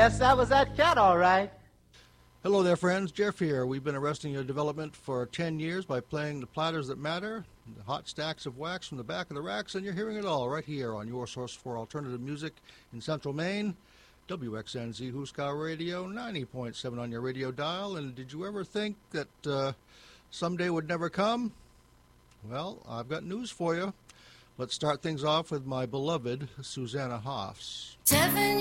Yes, that was that cat, all right. Hello there, friends. Jeff here. We've been arresting your development for 10 years by playing the platters that matter, the hot stacks of wax from the back of the racks, and you're hearing it all right here on your source for alternative music in Central Maine, WXNZ Huska Radio, 90.7 on your radio dial. And did you ever think that someday would never come? Well, I've got news for you. Let's start things off with my beloved Susanna Hoffs. 7